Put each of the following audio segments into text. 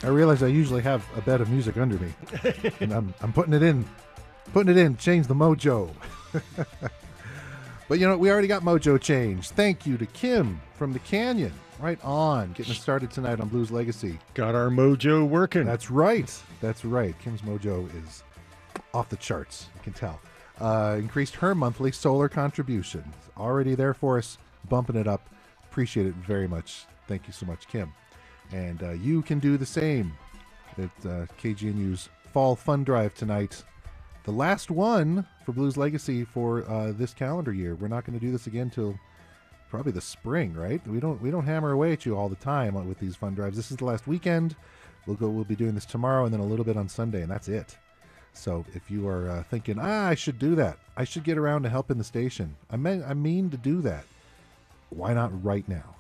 I realize I usually have a bed of music under me, and I'm putting it in, change the mojo. But you know, we already got mojo changed. Thank you to Kim from the Canyon. Right on, getting us started tonight on Blues Legacy. Got our mojo working. That's right. That's right. Kim's mojo is off the charts. You can tell. Increased her monthly solar contribution. Already there for us, bumping it up. Appreciate it very much. Thank you so much, Kim. And you can do the same at KGNU's Fall Fund Drive tonight. The last one for Blues Legacy for this calendar year. We're not going to do this again till probably the spring, right? We don't hammer away at you all the time with these fund drives. This is the last weekend. We'll be doing this tomorrow and then a little bit on Sunday, and that's it. So if you are thinking, I should do that, I should get around to helping the station, I mean to do that, why not right now?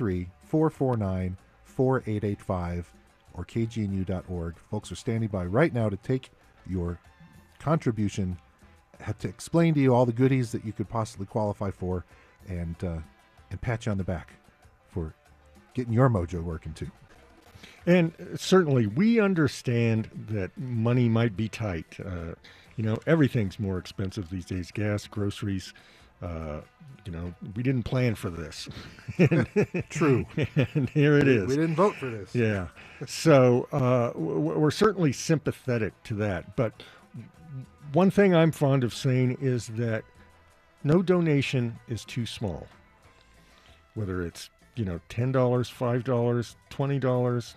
303-449-4885 or kgnu.org. Folks are standing by right now to take your contribution, have to explain to you all the goodies that you could possibly qualify for, and pat you on the back for getting your mojo working too. And certainly we understand that money might be tight. Everything's more expensive these days, gas, groceries. We didn't plan for this. True. And here it is. We didn't vote for this. Yeah. So we're certainly sympathetic to that. But one thing I'm fond of saying is that no donation is too small. Whether it's, $10, $5, $20,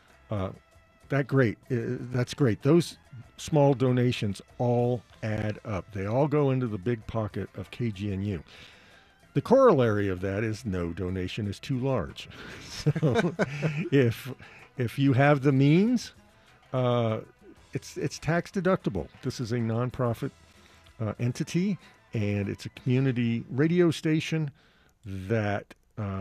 that's great. Those small donations all add up. They all go into the big pocket of KGNU. The corollary of that is no donation is too large. So if you have the means, it's tax deductible. This is a nonprofit entity, and it's a community radio station that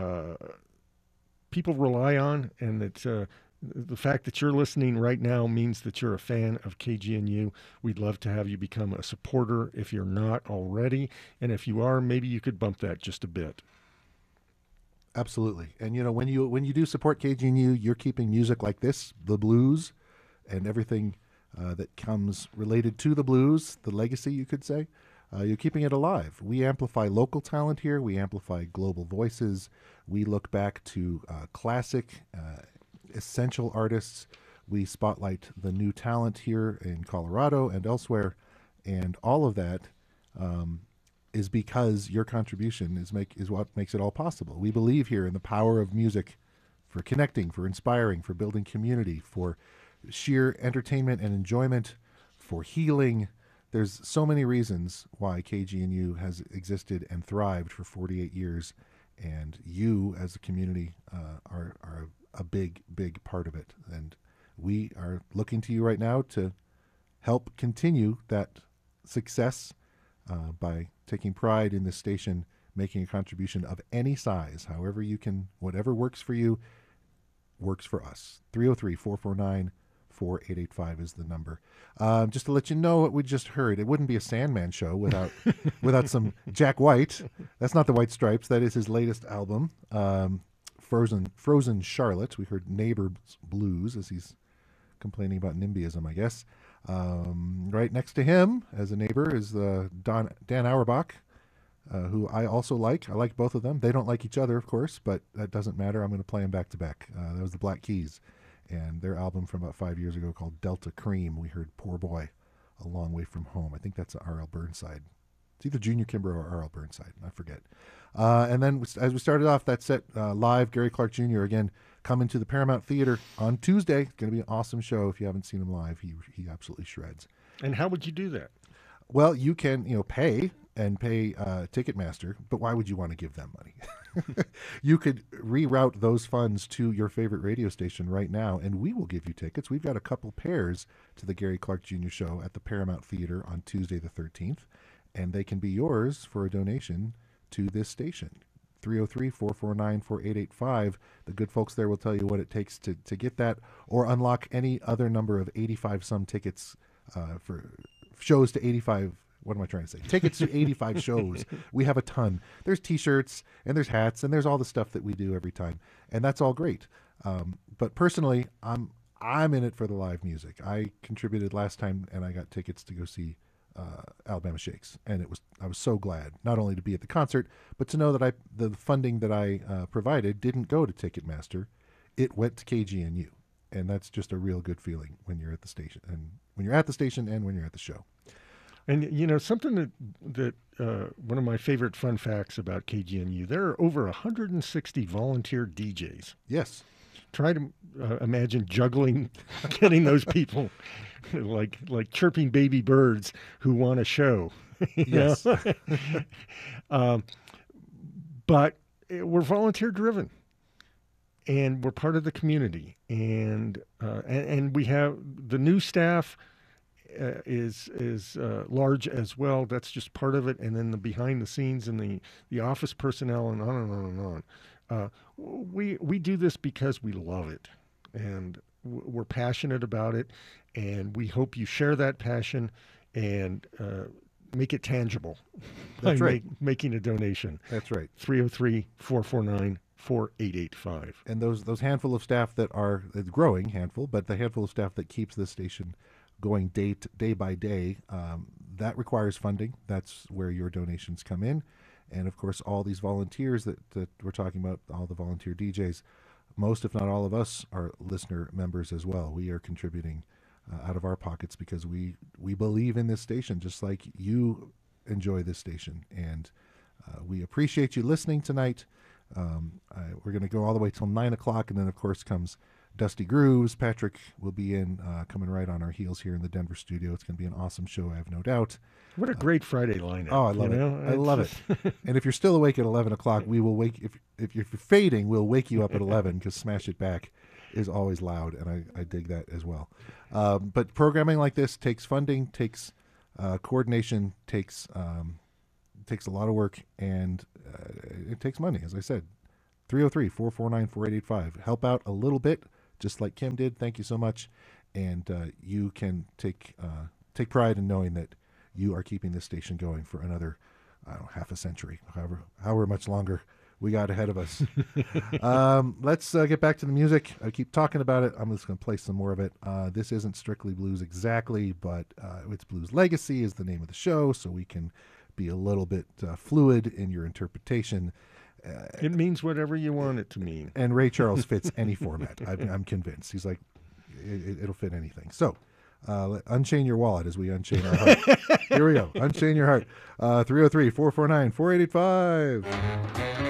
people rely on, and that the fact that you're listening right now means that you're a fan of KGNU. We'd love to have you become a supporter if you're not already, and if you are, maybe you could bump that just a bit. Absolutely. And when you do support KGNU, you're keeping music like this, the blues, and everything that comes related to the blues, the legacy, you could say. You're keeping it alive. We amplify local talent here. We amplify global voices. We look back to classic, essential artists. We spotlight the new talent here in Colorado and elsewhere. And all of that is because your contribution is what makes it all possible. We believe here in the power of music for connecting, for inspiring, for building community, for sheer entertainment and enjoyment, for healing. There's so many reasons why KGNU has existed and thrived for 48 years, and you as a community are a big, big part of it. And we are looking to you right now to help continue that success by taking pride in this station, making a contribution of any size, however you can, whatever works for you, works for us. 303-449-4885 is the number. Just to let you know what we just heard, it wouldn't be a Sandman show without some Jack White. That's not the White Stripes. That is his latest album, Frozen Charlotte. We heard Neighbor's Blues as he's complaining about NIMBYism, I guess. Right next to him as a neighbor is Dan Auerbach, who I also like. I like both of them. They don't like each other, of course, but that doesn't matter. I'm going to play them back to back. That was the Black Keys, and their album from about 5 years ago called Delta Cream. We heard Poor Boy, A Long Way From Home. I think that's R.L. Burnside. It's either Junior Kimbrough or R.L. Burnside. I forget. And then as we started off that set live, Gary Clark Jr. again coming to the Paramount Theater on Tuesday. It's going to be an awesome show. If you haven't seen him live, he absolutely shreds. And how would you do that? Well, you can pay Ticketmaster, but why would you want to give them money? You could reroute those funds to your favorite radio station right now, and we will give you tickets. We've got a couple pairs to the Gary Clark Jr. show at the Paramount Theater on Tuesday the 13th, and they can be yours for a donation to this station. 303-449-4885. The good folks there will tell you what it takes to get that, or unlock any other number of 85-some tickets for shows to 85. What am I trying to say? Tickets to 85 shows. We have a ton. There's T-shirts, and there's hats, and there's all the stuff that we do every time, and that's all great. But personally, I'm I'm in it for the live music. I contributed last time, and I got tickets to go see Alabama Shakes, and I was so glad not only to be at the concert, but to know that the funding that I provided didn't go to Ticketmaster, it went to KGNU, and that's just a real good feeling when you're at the station, and when you're at the station, and when you're at the show. And something that one of my favorite fun facts about KGNU, there are over 160 volunteer DJs. Yes. Try to imagine juggling, getting those people like chirping baby birds who want a show. Yes. But we're volunteer driven, and we're part of the community, and we have the new staff is large as well. That's just part of it, and then the behind the scenes and the office personnel and on and on and on. We do this because we love it, and we're passionate about it, and we hope you share that passion and make it tangible. That's by right. Making a donation. That's right. 303-449-4885. And those handful of staff that are a growing handful, but the handful of staff that keeps this station going day by day, that requires funding. That's where your donations come in. And of course, all these volunteers that we're talking about, all the volunteer DJs, most, if not all of us, are listener members as well. We are contributing out of our pockets because we believe in this station, just like you enjoy this station. And we appreciate you listening tonight. We're going to go all the way till 9 o'clock, and then, of course, comes Dusty Grooves. Patrick will be coming right on our heels here in the Denver studio. It's going to be an awesome show, I have no doubt. What a great Friday lineup. Oh, I love it. I love it. And if you're still awake at 11 o'clock, we will wake, if you're fading, we'll wake you up at 11 because Smash It Back is always loud, and I dig that as well. But programming like this takes funding, takes coordination, takes a lot of work, and it takes money, as I said. 303-449-4885. Help out a little bit, just like Kim did. Thank you so much. And you can take pride in knowing that you are keeping this station going for another, half a century, however much longer we got ahead of us. Let's get back to the music. I keep talking about it. I'm just going to play some more of it. This isn't strictly blues exactly, but it's Blues Legacy is the name of the show, so we can be a little bit fluid in your interpretation. It means whatever you want it to mean. And Ray Charles fits any format. I'm convinced. He's like, it'll fit anything. So, unchain your wallet as we unchain our heart. Here we go. Unchain your heart. 303-449-4885.